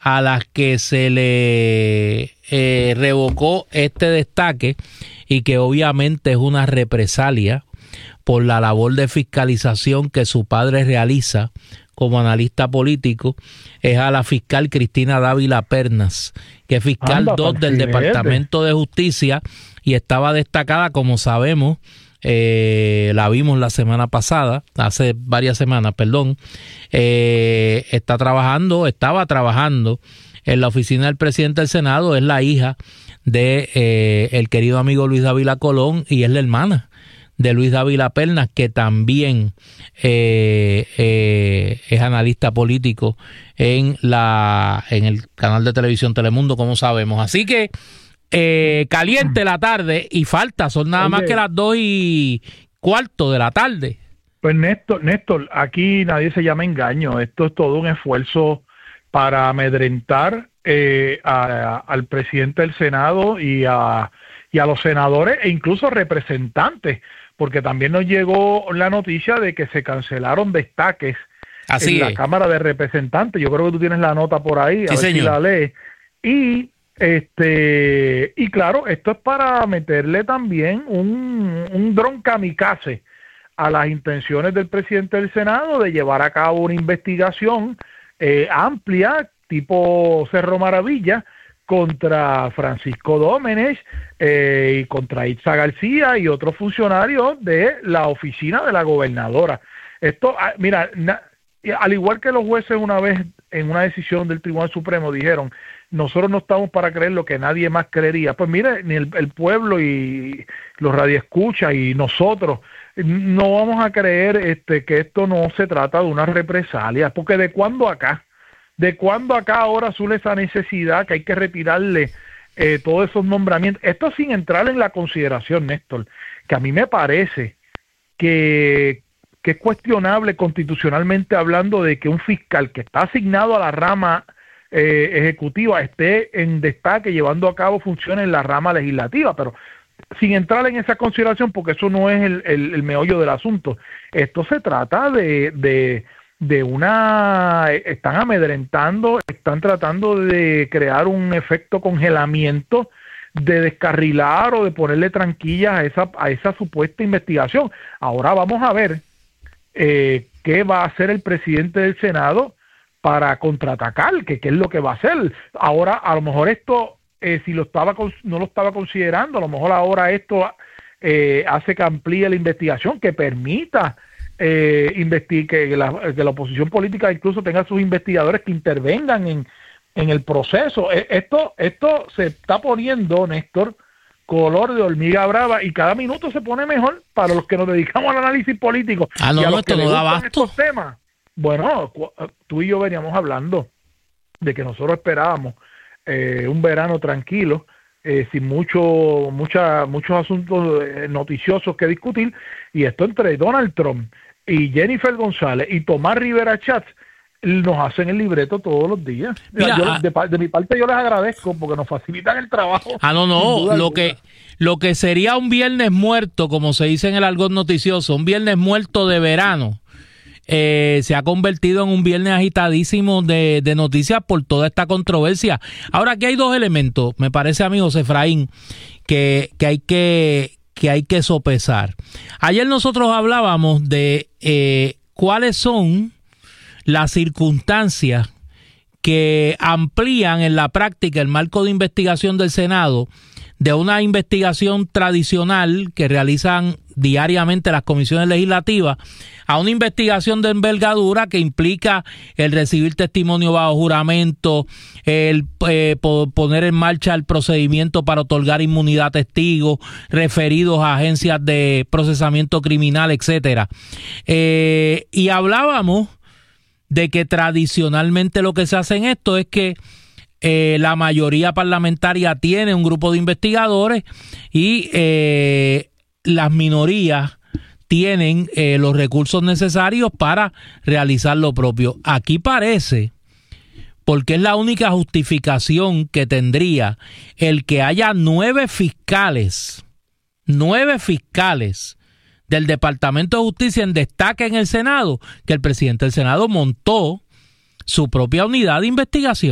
a las que se le revocó este destaque y que obviamente es una represalia por la labor de fiscalización que su padre realiza como analista político, es a la fiscal Cristina Dávila Pernas, que es fiscal 2 del Departamento de Justicia y estaba destacada, como sabemos, la vimos la semana pasada, hace varias semanas, estaba trabajando en la oficina del presidente del Senado, es la hija de el querido amigo Luis Dávila Colón y es la hermana de Luis Dávila Pernas, que también es analista político en el canal de televisión Telemundo, como sabemos. Así que caliente la tarde y falta, son nada más que las 2:15 de la tarde. Pues Néstor, aquí nadie se llama engaño, esto es todo un esfuerzo para amedrentar al presidente del Senado y a los senadores e incluso representantes, porque también nos llegó la noticia de que se cancelaron destaques en la Cámara de Representantes. Yo creo que tú tienes la nota por ahí, sí, a ver si la lees. Y claro, esto es para meterle también un dron kamikaze a las intenciones del presidente del Senado de llevar a cabo una investigación amplia, tipo Cerro Maravilla, contra Francisco Dómenes y contra Itza García y otros funcionarios de la oficina de la gobernadora. Esto, mira, al igual que los jueces una vez en una decisión del Tribunal Supremo dijeron, nosotros no estamos para creer lo que nadie más creería. Pues mire, ni el pueblo y los radioescuchas y nosotros no vamos a creer que esto no se trata de una represalia, porque ¿de cuándo acá ahora surge esa necesidad que hay que retirarle todos esos nombramientos? Esto sin entrar en la consideración, Néstor, que a mí me parece que es cuestionable constitucionalmente hablando de que un fiscal que está asignado a la rama ejecutiva esté en destaque llevando a cabo funciones en la rama legislativa, pero sin entrar en esa consideración, porque eso no es el meollo del asunto. Esto se trata de están amedrentando, están tratando de crear un efecto congelamiento, de descarrilar o de ponerle tranquillas a esa supuesta investigación. Ahora vamos a ver qué va a hacer el presidente del Senado para contraatacar, qué es lo que va a hacer. Ahora, a lo mejor esto, si no lo estaba considerando, a lo mejor ahora esto hace que amplíe la investigación, que permita que la oposición política incluso tenga sus investigadores que intervengan en el proceso. Esto se está poniendo, Néstor, color de hormiga brava y cada minuto se pone mejor para los que nos dedicamos al análisis político y a los que les gustan estos temas. Bueno, tú y yo veníamos hablando de que nosotros esperábamos un verano tranquilo, sin muchos asuntos noticiosos que discutir, y esto entre Donald Trump y Jennifer González y Tomás Rivera Chatz nos hacen el libreto todos los días. Mira, de mi parte yo les agradezco porque nos facilitan el trabajo. Lo que sería un viernes muerto, como se dice en el argot noticioso, un viernes muerto de verano, se ha convertido en un viernes agitadísimo de noticias por toda esta controversia. Ahora, aquí hay dos elementos, me parece a mí, José Efraín, que hay que sopesar. Ayer nosotros hablábamos de cuáles son las circunstancias que amplían en la práctica el marco de investigación del Senado de una investigación tradicional que realizan diariamente las comisiones legislativas a una investigación de envergadura que implica el recibir testimonio bajo juramento, el poner en marcha el procedimiento para otorgar inmunidad a testigos referidos a agencias de procesamiento criminal, etcétera. Y hablábamos de que tradicionalmente lo que se hace en esto es que la mayoría parlamentaria tiene un grupo de investigadores y las minorías tienen los recursos necesarios para realizar lo propio. Aquí parece, porque es la única justificación que tendría el que haya 9 fiscales del Departamento de Justicia en destaque en el Senado, que el presidente del Senado montó su propia unidad de investigación.